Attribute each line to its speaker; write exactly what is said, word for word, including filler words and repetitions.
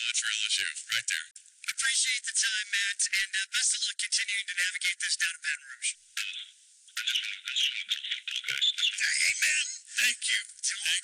Speaker 1: the trail issue right there.
Speaker 2: Appreciate the time, Matt, and uh, best of luck continuing to navigate this down in Baton Rouge.
Speaker 1: I just want to, I just want to, guys.
Speaker 2: Hey, man, thank you.